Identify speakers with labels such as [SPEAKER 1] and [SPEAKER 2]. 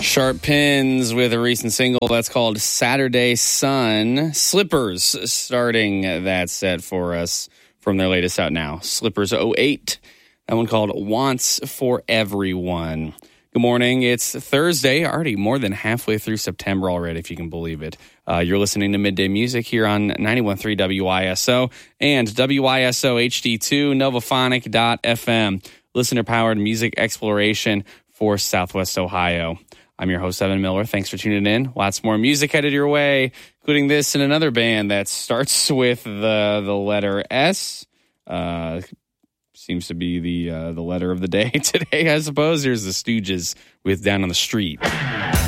[SPEAKER 1] Sharp Pins with a recent single that's called Saturday Sun. Slippers starting that set for us from their latest out now. Slippers 08. That one called Wants for Everyone. Good morning. It's Thursday, already more than halfway through September already, if you can believe it. You're listening to Midday Music here on 91.3 WISO and WISO HD2, Novaphonic.fm. Listener-powered music exploration for Southwest Ohio. I'm your host, Evan Miller. Thanks for tuning in. Lots more music headed your way, including this and another band that starts with the letter S. Seems to be the letter of the day today, I suppose. Here's the Stooges with Down on the Street.